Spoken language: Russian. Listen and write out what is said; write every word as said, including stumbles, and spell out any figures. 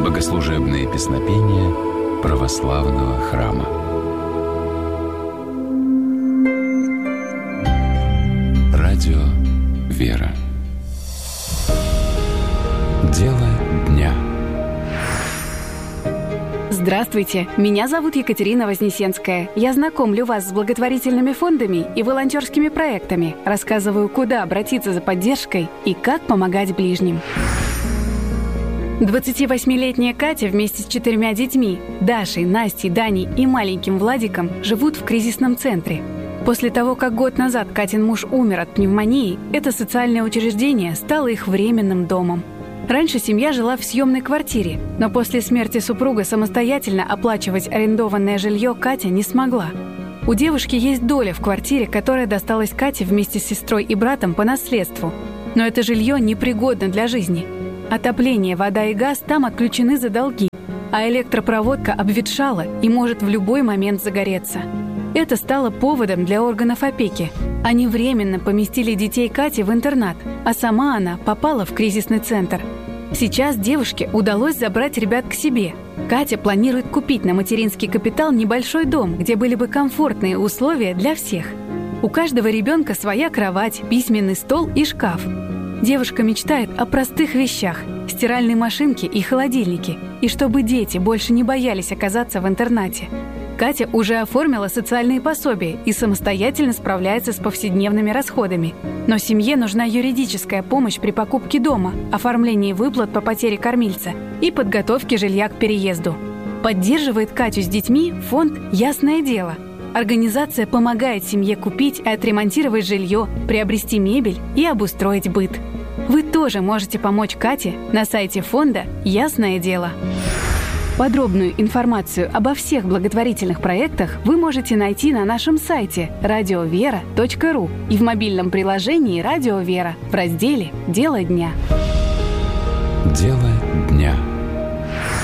Богослужебные песнопения православного храма. Радио «Вера». Дело дня. Здравствуйте, меня зовут Екатерина Вознесенская. Я знакомлю вас с благотворительными фондами и волонтерскими проектами, рассказываю, куда обратиться за поддержкой и как помогать ближним. двадцативосьмилетняя Катя вместе с четырьмя детьми – Дашей, Настей, Даней и маленьким Владиком – живут в кризисном центре. После того, как год назад Катин муж умер от пневмонии, это социальное учреждение стало их временным домом. Раньше семья жила в съемной квартире, но после смерти супруга самостоятельно оплачивать арендованное жилье Катя не смогла. У девушки есть доля в квартире, которая досталась Кате вместе с сестрой и братом по наследству. Но это жилье непригодно для жизни. Отопление, вода и газ там отключены за долги, а электропроводка обветшала и может в любой момент загореться. Это стало поводом для органов опеки. Они временно поместили детей Кати в интернат, а сама она попала в кризисный центр. Сейчас девушке удалось забрать ребят к себе. Катя планирует купить на материнский капитал небольшой дом, где были бы комфортные условия для всех. У каждого ребенка своя кровать, письменный стол и шкаф. Девушка мечтает о простых вещах – стиральной машинке и холодильнике, и чтобы дети больше не боялись оказаться в интернате. Катя уже оформила социальные пособия и самостоятельно справляется с повседневными расходами. Но семье нужна юридическая помощь при покупке дома, оформлении выплат по потере кормильца и подготовке жилья к переезду. Поддерживает Катю с детьми фонд «Ясное дело». Организация помогает семье купить и отремонтировать жилье, приобрести мебель и обустроить быт. Вы тоже можете помочь Кате на сайте фонда «Ясное дело». Подробную информацию обо всех благотворительных проектах вы можете найти на нашем сайте радио вера точка ру и в мобильном приложении «Радио Вера» в разделе «Дело дня». Дело дня.